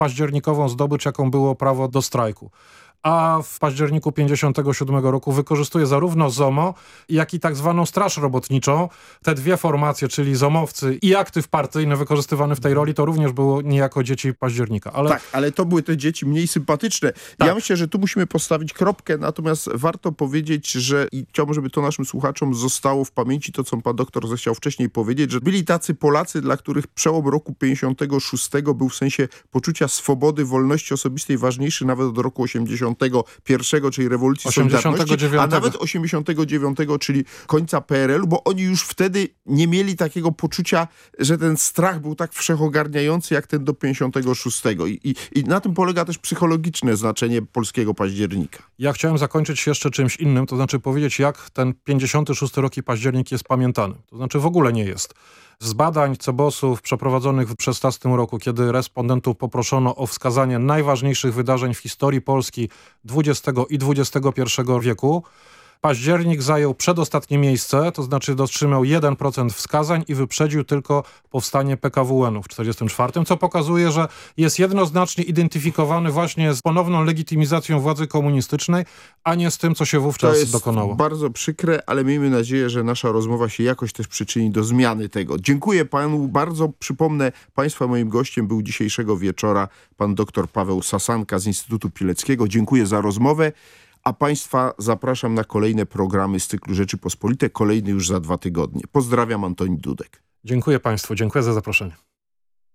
październikową zdobycz, jaką było prawo do strajku. A w październiku 1957 roku wykorzystuje zarówno ZOMO, jak i tak zwaną Straż Robotniczą. Te dwie formacje, czyli ZOMowcy i aktyw partyjny wykorzystywany w tej roli, to również było niejako dzieci października. Tak, ale to były te dzieci mniej sympatyczne. Tak. Ja myślę, że tu musimy postawić kropkę, natomiast warto powiedzieć, że i chciałbym, żeby to naszym słuchaczom zostało w pamięci, to co pan doktor zechciał wcześniej powiedzieć, że byli tacy Polacy, dla których przełom roku 56 był w sensie poczucia swobody, wolności osobistej ważniejszy nawet od roku 81, czyli rewolucji Solidarności, a nawet 89, czyli końca PRL-u, bo oni już wtedy nie mieli takiego poczucia, że ten strach był tak wszechogarniający jak ten do 56. I na tym polega też psychologiczne znaczenie polskiego października. Ja chciałem zakończyć jeszcze czymś innym, to znaczy powiedzieć, jak ten 56 rok i październik jest pamiętany. To znaczy w ogóle nie jest. Z badań CBOS-ów przeprowadzonych w 2016 roku, kiedy respondentów poproszono o wskazanie najważniejszych wydarzeń w historii Polski XX i XXI wieku, październik zajął przedostatnie miejsce, to znaczy otrzymał 1% wskazań i wyprzedził tylko powstanie PKWN-u w 1944, co pokazuje, że jest jednoznacznie identyfikowany właśnie z ponowną legitymizacją władzy komunistycznej, a nie z tym, co się wówczas dokonało. To jest bardzo przykre, ale miejmy nadzieję, że nasza rozmowa się jakoś też przyczyni do zmiany tego. Dziękuję panu bardzo. Przypomnę, państwa moim gościem był dzisiejszego wieczora pan dr Paweł Sasanka z Instytutu Pileckiego. Dziękuję za rozmowę. A państwa zapraszam na kolejne programy z cyklu Rzeczypospolite, kolejny już za 2 tygodnie. Pozdrawiam, Antoni Dudek. Dziękuję państwu, dziękuję za zaproszenie.